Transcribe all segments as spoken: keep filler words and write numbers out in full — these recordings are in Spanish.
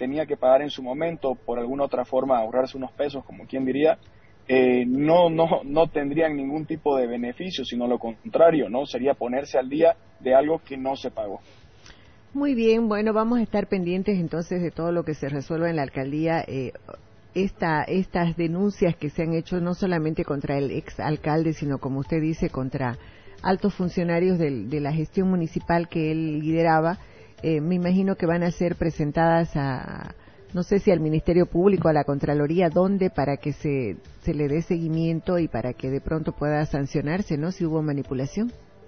tenía que pagar en su momento, por alguna otra forma ahorrarse unos pesos, como quien diría, eh, no, no, no tendrían ningún tipo de beneficio, sino lo contrario, ¿no? Sería ponerse al día de algo que no se pagó. Muy bien, bueno, vamos a estar pendientes entonces de todo lo que se resuelva en la alcaldía. Eh, esta, estas denuncias que se han hecho no solamente contra el ex alcalde, sino como usted dice, contra altos funcionarios del, de la gestión municipal que él lideraba, eh, me imagino que van a ser presentadas a, no sé si al Ministerio Público, a la Contraloría, ¿dónde? Para que se, se le dé seguimiento y para que de pronto pueda sancionarse, ¿no? Si hubo manipulación.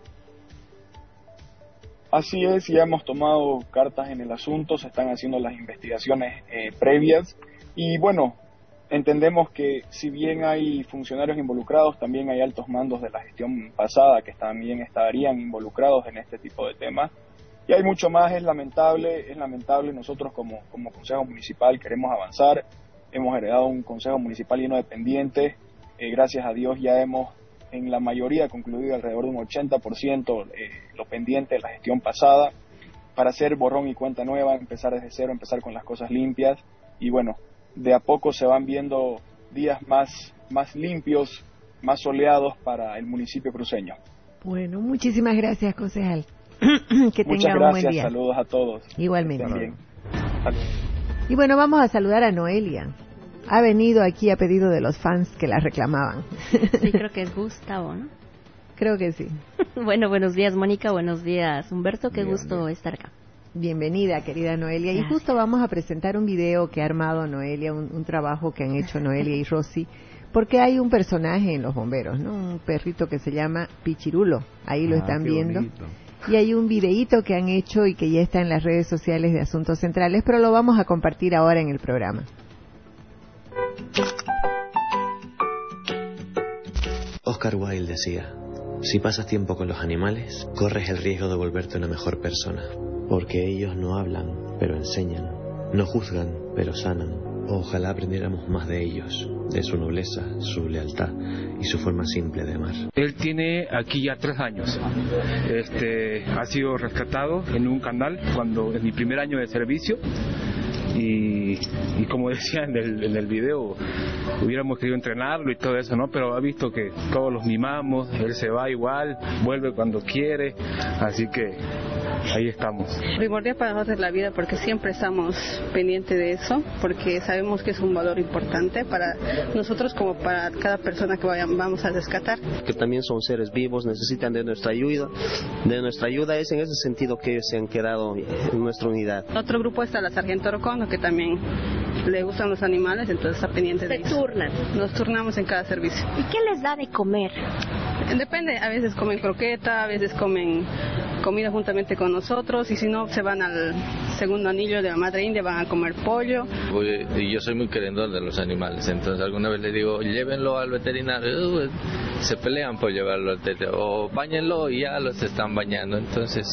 Así es, ya hemos tomado cartas en el asunto, se están haciendo las investigaciones eh, previas y bueno, entendemos que si bien hay funcionarios involucrados, también hay altos mandos de la gestión pasada que también estarían involucrados en este tipo de temas. Y hay mucho más, es lamentable, es lamentable, nosotros como, como Consejo Municipal queremos avanzar, hemos heredado un Consejo Municipal lleno de pendientes, eh, gracias a Dios ya hemos en la mayoría concluido alrededor de un ochenta por ciento eh, lo pendiente de la gestión pasada, para hacer borrón y cuenta nueva, empezar desde cero, empezar con las cosas limpias, y bueno, de a poco se van viendo días más, más limpios, más soleados para el municipio cruceño. Bueno, muchísimas gracias, concejal. Que Muchas tenga gracias, un buen día. Saludos a todos. Igualmente. Bien. Y bueno, vamos a saludar a Noelia. Ha venido aquí a pedido de los fans que la reclamaban. Sí, creo que es Gustavo, ¿no? Creo que sí. Bueno, buenos días, Mónica, buenos días, Humberto, qué bien, gusto bien. estar acá. Bienvenida, querida Noelia. Gracias. Y justo vamos a presentar un video que ha armado Noelia, un, un trabajo que han hecho Noelia y Rosy, porque hay un personaje en los bomberos, ¿no? Un perrito que se llama Pichirulo. Ahí lo ah, están viendo. Bonito. Y hay un videíto que han hecho y que ya está en las redes sociales de Asuntos Centrales, pero lo vamos a compartir ahora en el programa. Oscar Wilde decía: si pasas tiempo con los animales, corres el riesgo de volverte una mejor persona, porque ellos no hablan, pero enseñan, no juzgan, pero sanan. Ojalá aprendiéramos más de ellos, de su nobleza, su lealtad y su forma simple de amar. Él tiene aquí ya tres años. Este, ha sido rescatado en un canal cuando en mi primer año de servicio. Y, y como decía en el, en el video, hubiéramos querido entrenarlo y todo eso, ¿no? Pero ha visto que todos los mimamos, él se va igual, vuelve cuando quiere, así que ahí estamos. Primordial para nosotros la vida, porque siempre estamos pendientes de eso, porque sabemos que es un valor importante para nosotros como para cada persona que vayan, vamos a rescatar. Que también son seres vivos, necesitan de nuestra ayuda, de nuestra ayuda es en ese sentido que ellos se han quedado en nuestra unidad. Otro grupo está la Sargento Orocono, que también le gustan los animales, entonces está pendiente de ellos. ¿Se turnan? Nos turnamos en cada servicio. ¿Y qué les da de comer? Depende, a veces comen croqueta, a veces comen comida juntamente con nosotros, y si no, se van al segundo anillo de la Madre India, van a comer pollo. Y yo soy muy querendón de los animales, entonces alguna vez le digo, llévenlo al veterinario, uh, se pelean por llevarlo al veterinario, o báñenlo y ya los están bañando, entonces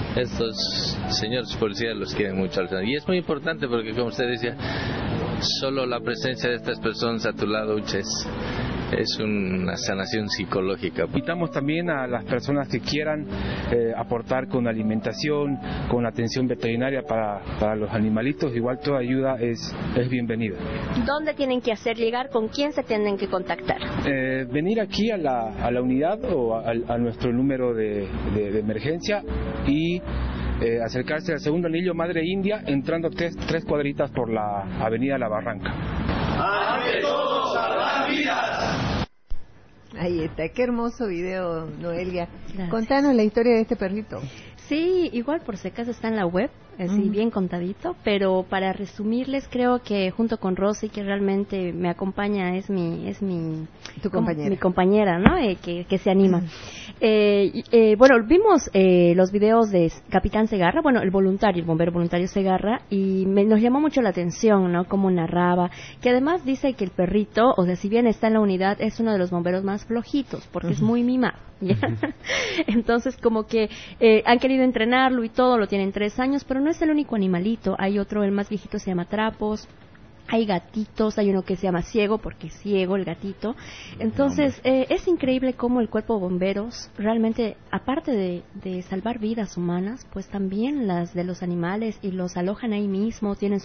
estos señores policías los quieren mucho. Y es muy importante porque, como usted decía, solo la presencia de estas personas a tu lado, Uches, es una sanación psicológica. Invitamos también a las personas que quieran eh, aportar con alimentación, con atención veterinaria para, para los animalitos, igual toda ayuda es, es bienvenida. ¿Dónde tienen que hacer llegar? ¿Con quién se tienen que contactar? Eh, venir aquí a la, a la unidad o a, a nuestro número de, de, de emergencia y eh, acercarse al segundo anillo Madre India, entrando tres, tres cuadritas por la avenida La Barranca. ¡Ante todo, salvar vidas! Ahí está, qué hermoso video, Noelia. Gracias. Contanos la historia de este perrito. Sí, igual por si acaso está en la web, así mm. bien contadito, pero para resumirles, creo que junto con Rosy, que realmente me acompaña, es mi es mi tu compañera, mi compañera, ¿no? Eh, que, que se anima. Mm. Eh, eh, bueno, vimos eh, los videos de Capitán Segarra, bueno, el voluntario, el bombero voluntario Segarra, y me, nos llamó mucho la atención, ¿no? Cómo narraba, que además dice que el perrito, o sea, si bien está en la unidad, es uno de los bomberos más flojitos, porque uh-huh. es muy mimado. ¿Ya? Uh-huh. Entonces, como que eh, han querido entrenarlo y todo, lo tienen tres años, pero no es el único animalito. Hay otro, el más viejito se llama Trapos. Hay gatitos, hay uno que se llama Ciego, porque es ciego el gatito. Entonces, eh, es increíble cómo el cuerpo de bomberos, realmente, aparte de, de salvar vidas humanas, pues también las de los animales, y los alojan ahí mismo, tienen sus colchones.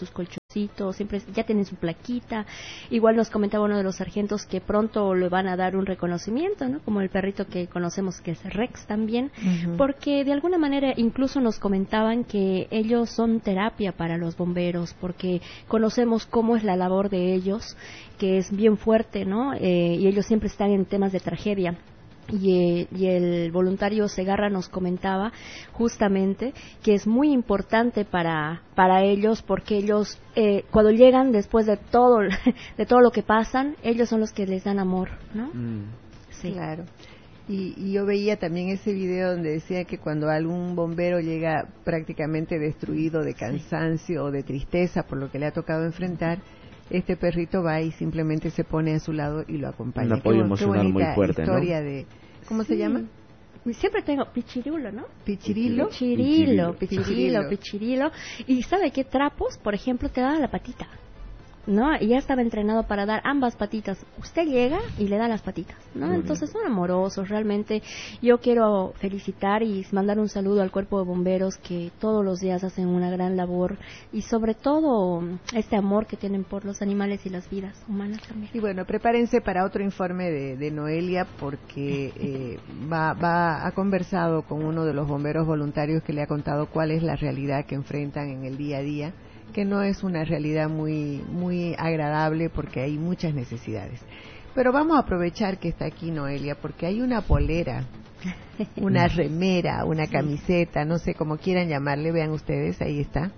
siempre ya tienen su plaquita. Igual nos comentaba uno de los sargentos que pronto le van a dar un reconocimiento, ¿no? Como el perrito que conocemos que es Rex también, uh-huh. porque de alguna manera incluso nos comentaban que ellos son terapia para los bomberos, porque conocemos cómo es la labor de ellos, que es bien fuerte, ¿no? Eh, y ellos siempre están en temas de tragedia. Y, y el voluntario Segarra nos comentaba justamente que es muy importante para para ellos, porque ellos eh, cuando llegan después de todo de todo lo que pasan, ellos son los que les dan amor, ¿no? Mm. Sí, claro. Y, y yo veía también ese video donde decía que cuando algún bombero llega prácticamente destruido de cansancio o de tristeza por lo que le ha tocado enfrentar, este perrito va y simplemente se pone a su lado y lo acompaña. Un apoyo qué, emocional qué muy fuerte, historia ¿no? de, ¿cómo sí. se llama? Siempre tengo Pichirulo, ¿no? Pichirilo. Pichirilo, Pichirilo, Pichirilo. ¿Y sabe qué trapos? Por ejemplo, te da la patita, ¿no? Y ya estaba entrenado para dar ambas patitas. Usted llega y le da las patitas, ¿no? Muy Entonces bien. Son amorosos, realmente. Yo quiero felicitar y mandar un saludo al cuerpo de bomberos que todos los días hacen una gran labor y sobre todo este amor que tienen por los animales y las vidas humanas también. Y bueno, prepárense para otro informe de, de Noelia porque eh, va, va ha conversado con uno de los bomberos voluntarios que le ha contado cuál es la realidad que enfrentan en el día a día, que no es una realidad muy muy agradable porque hay muchas necesidades. Pero vamos a aprovechar que está aquí Noelia porque hay una polera, una remera, una camiseta, no sé cómo quieran llamarle, vean ustedes, ahí está,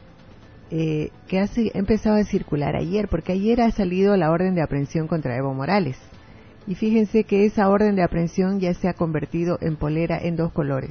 eh, que ha empezado a circular ayer, porque ayer ha salido la orden de aprehensión contra Evo Morales. Y fíjense que esa orden de aprehensión ya se ha convertido en polera en dos colores.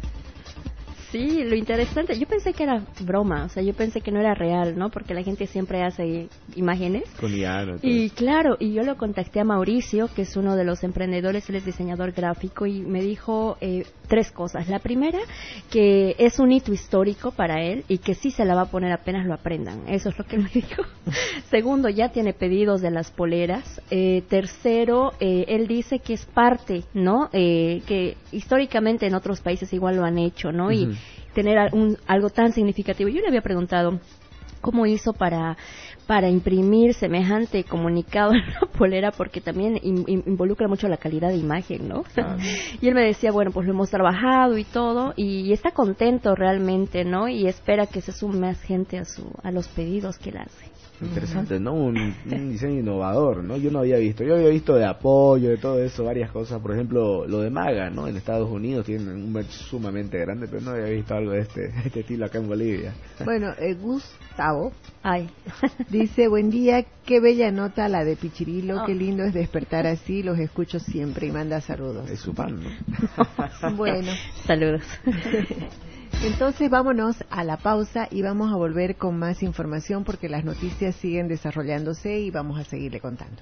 Sí, lo interesante, yo pensé que era broma, o sea, yo pensé que no era real, ¿no? Porque la gente siempre hace imágenes. Con Iano, y claro, y yo lo contacté a Mauricio, que es uno de los emprendedores, él es diseñador gráfico, y me dijo eh, tres cosas. La primera, que es un hito histórico para él y que sí se la va a poner apenas lo aprendan. Eso es lo que me dijo. Segundo, ya tiene pedidos de las poleras. Eh, tercero, eh, él dice que es parte, ¿no? Eh, que históricamente en otros países igual lo han hecho, ¿no? Uh-huh. Y tener un, algo tan significativo. Yo le había preguntado cómo hizo para para imprimir semejante comunicado en una polera, porque también in, in, involucra mucho la calidad de imagen, ¿no? Ah. Y él me decía, bueno, pues lo hemos trabajado y todo, y, y está contento realmente, ¿no? Y espera que se sume más gente a su a los pedidos que él hace. Interesante, ¿no? Un, un diseño innovador, ¿no? Yo no había visto, yo había visto de apoyo, de todo eso, varias cosas, por ejemplo, lo de Maga, ¿no? En Estados Unidos tienen un merch sumamente grande, pero no había visto algo de este, de este estilo acá en Bolivia. Bueno, eh, Gustavo Ay. dice, buen día, qué bella nota la de Pichirilo, oh. Qué lindo es despertar así, los escucho siempre y manda saludos. Es su pan, ¿no? Bueno. Saludos. Entonces vámonos a la pausa y vamos a volver con más información porque las noticias siguen desarrollándose y vamos a seguirle contando.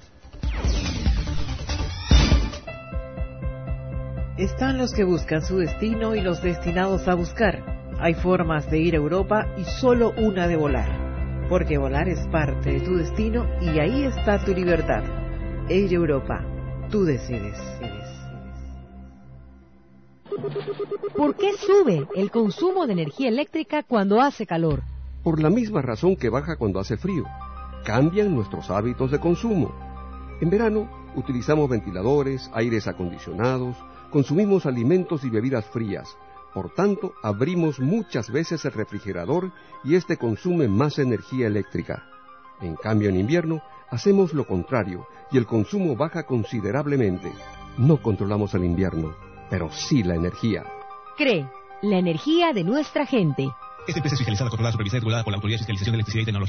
Están los que buscan su destino y los destinados a buscar. Hay formas de ir a Europa y solo una de volar. Porque volar es parte de tu destino y ahí está tu libertad. Air Europa, tú decides. ¿Por qué sube el consumo de energía eléctrica cuando hace calor? Por la misma razón que baja cuando hace frío. Cambian nuestros hábitos de consumo. En verano utilizamos ventiladores, aires acondicionados, consumimos alimentos y bebidas frías. Por tanto, abrimos muchas veces el refrigerador y este consume más energía eléctrica. En cambio, en invierno hacemos lo contrario y el consumo baja considerablemente. No controlamos el invierno, pero sí la energía. CREE, la energía de nuestra gente. Esta empresa es fiscalizada, controlada, supervisada y regulada por la Autoridad de Fiscalización de Electricidad y Tecnología.